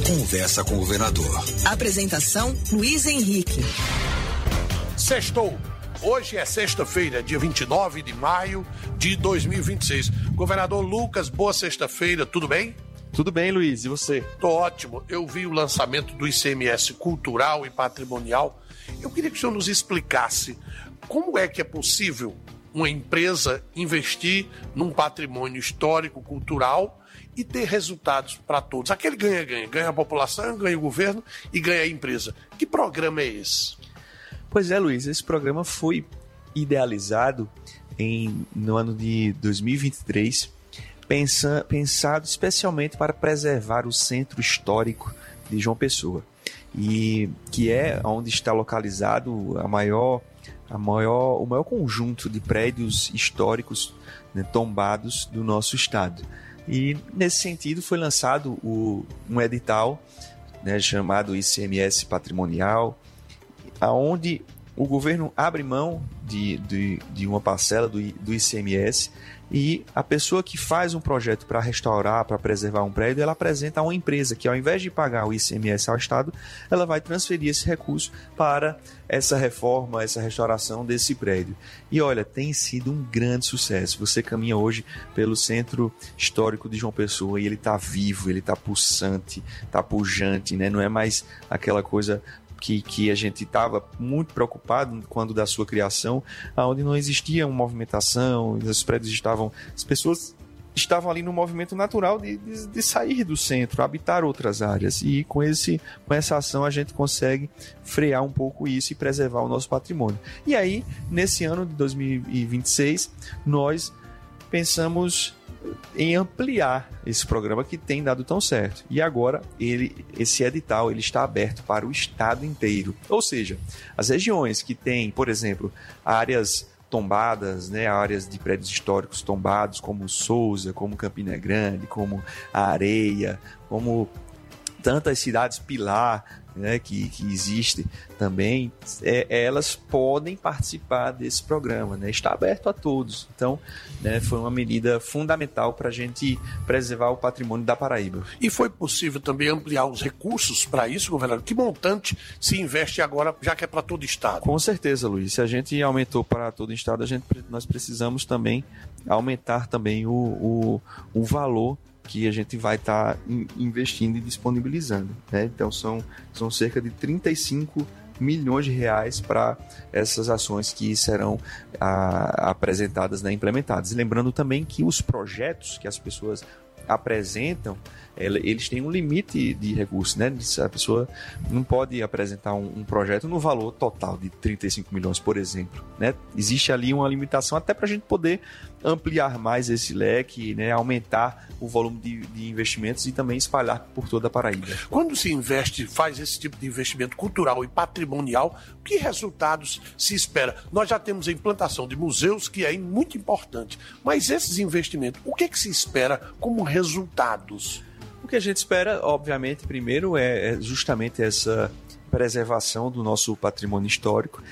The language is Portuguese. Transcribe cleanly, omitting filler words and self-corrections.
Conversa com o governador. Apresentação: Luiz Henrique. Sextou. Hoje é sexta-feira, dia 29 de maio de 2026. Governador Lucas, boa sexta-feira, tudo bem? Tudo bem, Luiz, e você? Tô ótimo. Eu vi o lançamento do ICMS cultural e patrimonial. Eu queria que o senhor nos explicasse como é que é possível uma empresa investir num patrimônio histórico, cultural e ter resultados para todos. Aquele ganha-ganha. Ganha a população, ganha o governo e ganha a empresa. Que programa é esse? Pois é, Luiz, esse programa foi idealizado no ano de 2023, pensado especialmente para preservar o centro histórico de João Pessoa, e que é onde está localizado o maior conjunto de prédios históricos, né, tombados do nosso estado. E nesse sentido foi lançado um edital, né, chamado ICMS Patrimonial, aonde o governo abre mão de uma parcela do ICMS, e a pessoa que faz um projeto para restaurar, para preservar um prédio, ela apresenta a uma empresa que, ao invés de pagar o ICMS ao Estado, ela vai transferir esse recurso para essa reforma, essa restauração desse prédio. E olha, tem sido um grande sucesso. Você caminha hoje pelo centro histórico de João Pessoa e ele está vivo, ele está pulsante, está pujante, né? Não é mais aquela coisa que a gente estava muito preocupado quando da sua criação, onde não existia uma movimentação, as pessoas estavam ali no movimento natural de sair do centro, habitar outras áreas, e com essa ação a gente consegue frear um pouco isso e preservar o nosso patrimônio. E aí, nesse ano de 2026, nós pensamos em ampliar esse programa que tem dado tão certo. E agora, esse edital ele está aberto para o estado inteiro. Ou seja, as regiões que têm, por exemplo, áreas tombadas, né, áreas de prédios históricos tombados, como Souza, como Campina Grande, como a Areia, como tantas cidades pilar, né, que existe também, elas podem participar desse programa, né? Está aberto a todos. Então, né, foi uma medida fundamental para a gente preservar o patrimônio da Paraíba. E foi possível também ampliar os recursos para isso, governador? Que montante se investe agora, já que é para todo o estado? Com certeza, Luiz. Se a gente aumentou para todo o estado, nós precisamos também aumentar também o valor que a gente vai estar investindo e disponibilizando, né? Então são cerca de 35 milhões de reais para essas ações que serão apresentadas, né, implementadas. E lembrando também que os projetos que as pessoas apresentam, eles têm um limite de recursos, né? A pessoa não pode apresentar um projeto no valor total de 35 milhões, por exemplo, né? Existe ali uma limitação até para a gente poder ampliar mais esse leque, né? Aumentar o volume de investimentos e também espalhar por toda a Paraíba. Quando se investe, faz esse tipo de investimento cultural e patrimonial, que resultados se espera? Nós já temos a implantação de museus, que é muito importante, mas esses investimentos, o que se espera como resultados? O que a gente espera, obviamente, primeiro é justamente essa preservação do nosso patrimônio histórico,